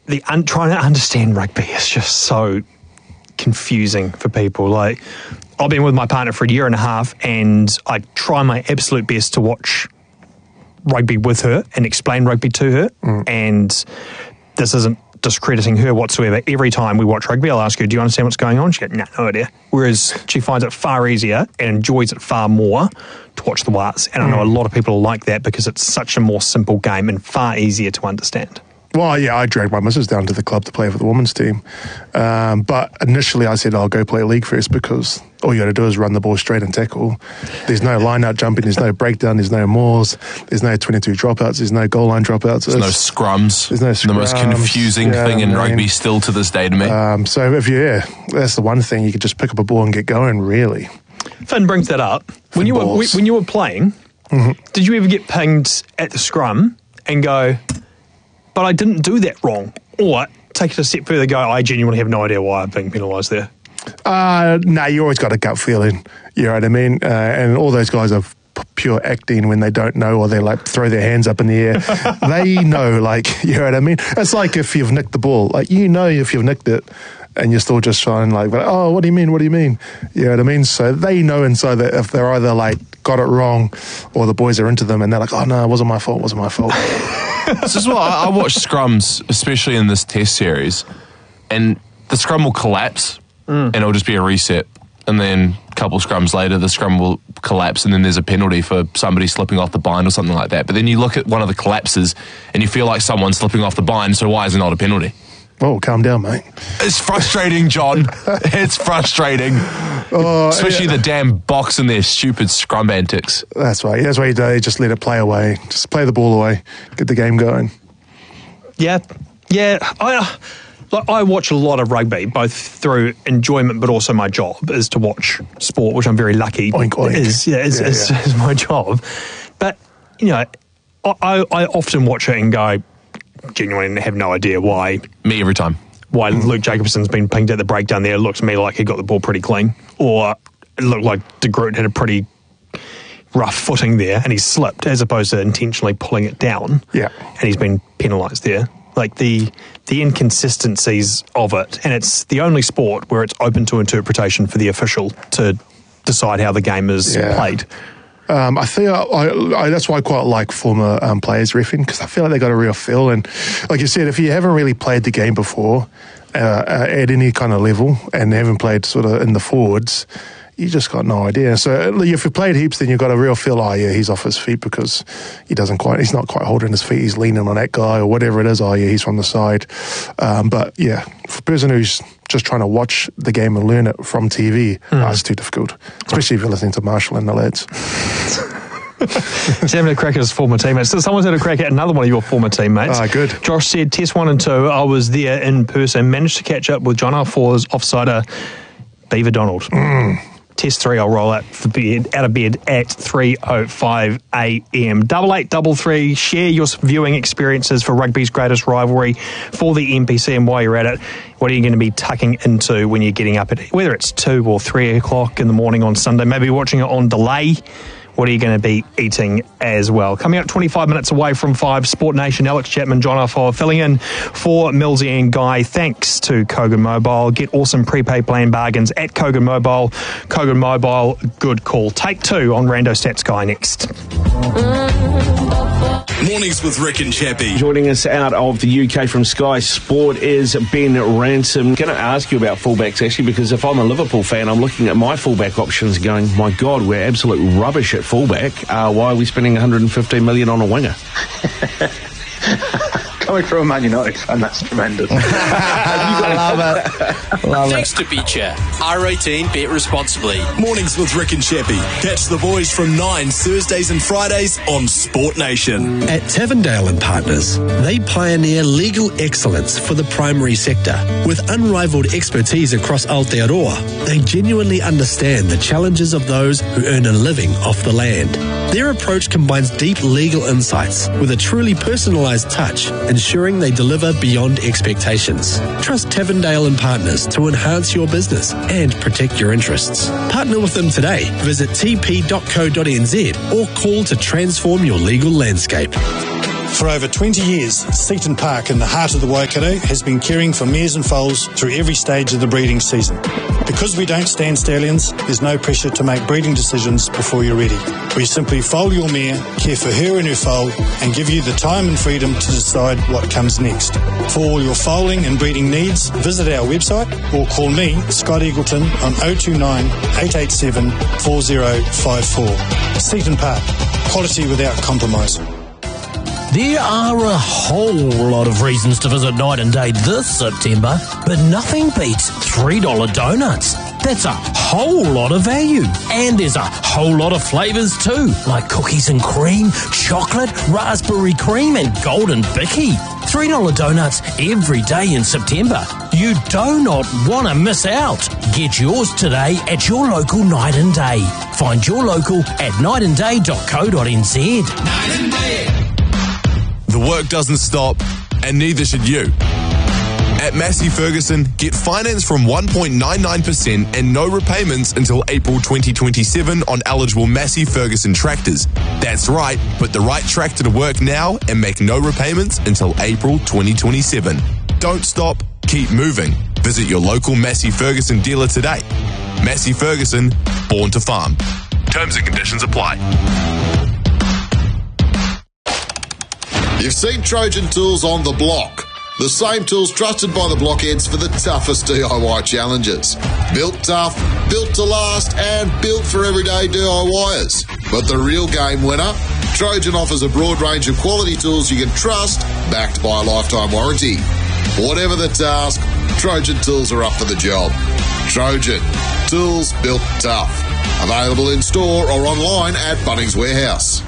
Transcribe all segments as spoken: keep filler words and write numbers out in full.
the un- trying to understand rugby is just so confusing for people. Like, I've been with my partner for a year and a half, and I try my absolute best to watch rugby with her and explain rugby to her. Mm. And this isn't discrediting her whatsoever. Every time we watch rugby, I'll ask her, do you understand what's going on? She goes, no, no idea. Whereas she finds it far easier and enjoys it far more to watch the Wars. And mm. I know a lot of people are like that because it's such a more simple game and far easier to understand. Well, yeah, I dragged my missus down to the club to play for the women's team. Um, but initially I said, I'll go play league first because all you got to do is run the ball straight and tackle. There's no line-out jumping, there's no breakdown, there's no mauls, there's no twenty-two dropouts, there's no goal line dropouts. There's no scrums. There's no scrums. The most confusing yeah, thing in man. rugby still to this day to me. Um, so if you, yeah, that's the one thing, you could just pick up a ball and get going, really. Finn brings that up. Finn when you balls. were when you were playing, mm-hmm. did you ever get pinged at the scrum and go, but I didn't do that wrong? Or take it a step further, go, I genuinely have no idea why I'm being penalised there. Uh, no, nah, you always got a gut feeling, you know what I mean? Uh, and all those guys are p- pure acting when they don't know, or they like throw their hands up in the air. They know, like, you know what I mean? It's like if you've nicked the ball, like, you know if you've nicked it, and you're still just trying like, oh, what do you mean, what do you mean? You know what I mean? So they know inside that if they're either like got it wrong or the boys are into them and they're like, oh no, it wasn't my fault, it wasn't my fault. This is what I, I watch scrums, especially in this test series, and the scrum will collapse mm. and it'll just be a reset. And then a couple of scrums later, the scrum will collapse and then there's a penalty for somebody slipping off the bind or something like that. But then you look at one of the collapses and you feel like someone's slipping off the bind, so why is it not a penalty? Oh, calm down, mate. It's frustrating, John. It's frustrating. Oh, Especially yeah. the damn box and their stupid scrum antics. That's right. That's why you do. Just let it play away. Just play the ball away. Get the game going. Yeah. Yeah. I, like, I watch a lot of rugby, both through enjoyment, but also my job is to watch sport, which I'm very lucky oink, oink. Is, yeah, is, yeah, is, yeah. is my job. But, you know, I, I often watch it and go, genuinely have no idea why. Me every time. Why mm. Luke Jacobson's been pinged at the breakdown there. It looks to me like he got the ball pretty clean. Or it looked like De Groot had a pretty rough footing there and he slipped as opposed to intentionally pulling it down. Yeah. And he's been penalised there. Like the the inconsistencies of it. And it's the only sport where it's open to interpretation for the official to decide how the game is yeah. played. Um, I feel I, I, that's why I quite like former um, players reffing, because I feel like they got a real feel. And like you said, if you haven't really played the game before uh, uh, at any kind of level and haven't played sort of in the forwards, you just got no idea. So if you played heaps, then you've got a real feel, oh yeah, he's off his feet because he doesn't quite, he's not quite holding his feet, he's leaning on that guy or whatever it is, oh yeah, he's from the side. Um, but yeah, for a person who's just trying to watch the game and learn it from T V, mm. oh, it's too difficult, especially if you're listening to Marshall and the lads. He's having a crack at his former teammates. So someone's had a crack at another one of your former teammates. Ah, good. Josh said, test one and two, I was there in person, managed to catch up with John R four's offsider, Beaver Donald. Mm. Test three, I'll roll out for bed, out of bed at three oh five a.m. Double eight, double three, share your viewing experiences for rugby's greatest rivalry for the N P C, and while you're at it, what are you going to be tucking into when you're getting up at, whether it's two or three o'clock in the morning on Sunday, maybe watching it on delay. What are you going to be eating as well? Coming up twenty-five minutes away from five, Sport Nation, Alex Chapman, John Arfoa filling in for Millsy and Guy. Thanks to Kogan Mobile. Get awesome prepaid plan bargains at Kogan Mobile. Kogan Mobile, good call. Take two on Rando Stats Guy next. Mornings with Rick and Chappie. Joining us out of the U K from Sky Sport is Ben Ransom. Going to ask you about fullbacks, actually, because if I'm a Liverpool fan, I'm looking at my fullback options going, my God, we're absolute rubbish at fullback. Uh, why are we spending one hundred fifteen million on a winger? Coming from a Man United fan, that's tremendous. I love it. Love Thanks it. to Beecher. R eighteen, bet responsibly. Mornings with Rick and Chappie. Catch the boys from nine Thursdays and Fridays on Sport Nation. At Tavendale and Partners, they pioneer legal excellence for the primary sector. With unrivaled expertise across Aotearoa, they genuinely understand the challenges of those who earn a living off the land. Their approach combines deep legal insights with a truly personalised touch, ensuring they deliver beyond expectations. Trust Tavendale and Partners to enhance your business and protect your interests. Partner with them today. Visit t p dot co dot n z or call to transform your legal landscape. For over twenty years, Seaton Park in the heart of the Waikato has been caring for mares and foals through every stage of the breeding season. Because we don't stand stallions, there's no pressure to make breeding decisions before you're ready. We simply foal your mare, care for her and her foal, and give you the time and freedom to decide what comes next. For all your foaling and breeding needs, visit our website or call me, Scott Eagleton, on oh two nine, eight eight seven, four oh five four. Seaton Park, quality without compromise. There are a whole lot of reasons to visit Night and Day this September, but nothing beats three dollar donuts. That's a whole lot of value. And there's a whole lot of flavours too, like cookies and cream, chocolate, raspberry cream and golden bicky. three dollar donuts every day in September. You do not want to miss out. Get yours today at your local Night and Day. Find your local at night and day dot co dot n z. Night and Day. The work doesn't stop, and neither should you. At Massey Ferguson, get finance from one point nine nine percent and no repayments until April twenty twenty-seven on eligible Massey Ferguson tractors. That's right, put the right tractor to work now and make no repayments until April twenty twenty-seven. Don't stop, keep moving. Visit your local Massey Ferguson dealer today. Massey Ferguson, born to farm. Terms and conditions apply. You've seen Trojan Tools on the block. The same tools trusted by the blockheads for the toughest D I Y challenges. Built tough, built to last, and built for everyday DIYers. But the real game winner? Trojan offers a broad range of quality tools you can trust, backed by a lifetime warranty. Whatever the task, Trojan Tools are up for the job. Trojan, tools built tough. Available in store or online at Bunnings Warehouse.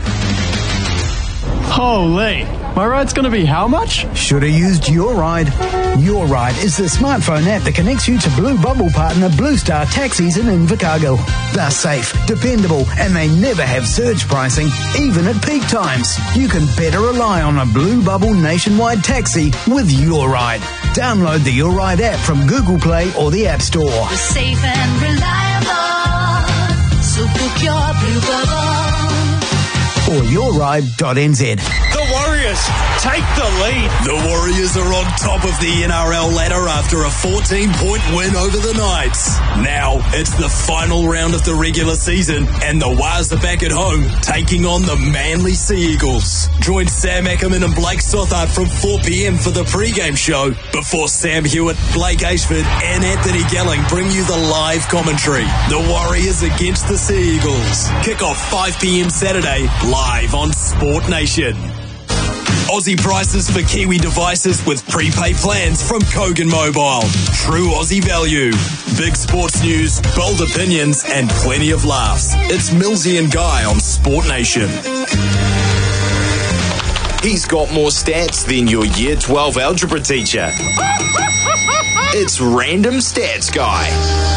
Holy, my ride's going to be how much? Should have used Your Ride. Your Ride is the smartphone app that connects you to Blue Bubble partner Blue Star Taxis in Invercargill. They're safe, dependable, and they never have surge pricing, even at peak times. You can better rely on a Blue Bubble nationwide taxi with Your Ride. Download the Your Ride app from Google Play or the App Store. We're safe and reliable, so book your Blue Bubble. Or your ride dot n z. The Warriors take the lead. The Warriors are on top of the N R L ladder after a fourteen-point win over the Knights. Now it's the final round of the regular season, and the Wars are back at home, taking on the Manly Sea Eagles. Join Sam Ackerman and Blake Stothart from four p.m. for the pre-game show before Sam Hewitt, Blake Ashford and Anthony Gelling bring you the live commentary. The Warriors against the Sea Eagles. Kick off five p.m. Saturday, live on Sport Nation. Aussie prices for Kiwi devices with prepaid plans from Kogan Mobile. True Aussie value. Big sports news, bold opinions, and plenty of laughs. It's Millsy and Guy on Sport Nation. He's got more stats than your Year twelve algebra teacher. It's Random Stats Guy.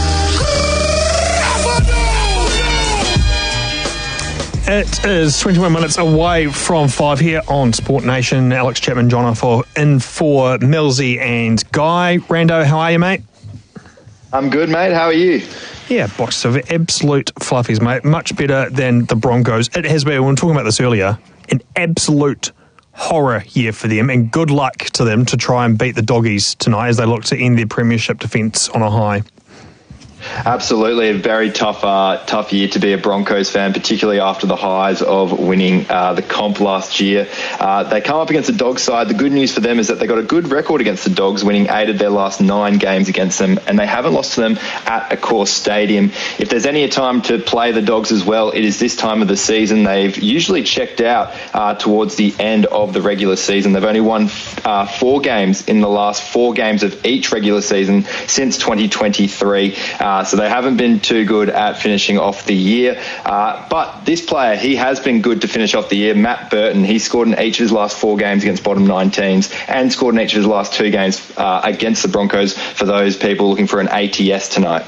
It is twenty-one minutes away from five here on Sport Nation. Alex Chapman, John for in for Millsy and Guy. Rando, how are you, mate? I'm good, mate. How are you? Yeah, box of absolute fluffies, mate. Much better than the Broncos. It has been, we were talking about this earlier, an absolute horror year for them, and good luck to them to try and beat the Doggies tonight as they look to end their premiership defence on a high. Absolutely, a very tough, uh, tough year to be a Broncos fan, particularly after the highs of winning uh, the comp last year. Uh, they come up against the Dogs side. The good news for them is that they got a good record against the Dogs, winning eight of their last nine games against them, and they haven't lost to them at Accor Stadium. If there's any time to play the Dogs as well, it is this time of the season. They've usually checked out uh, towards the end of the regular season. They've only won uh, four games in the last four games of each regular season since twenty twenty-three. Uh, Uh, so they haven't been too good at finishing off the year. Uh, but this player, he has been good to finish off the year. Matt Burton, he scored in each of his last four games against bottom nine teams and scored in each of his last two games uh, against the Broncos for those people looking for an A T S tonight.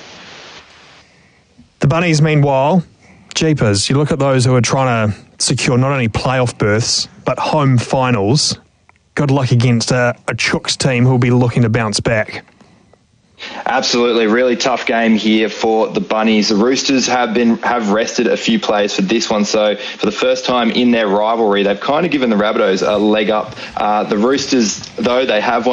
The Bunnies, meanwhile, jeepers, you look at those who are trying to secure not only playoff berths, but home finals. Good luck against a, a Chooks team who will be looking to bounce back. Absolutely, really tough game here for the Bunnies. The Roosters have been have rested a few players for this one, so for the first time in their rivalry, they've kind of given the Rabbitohs a leg up. Uh, the Roosters, though, they have won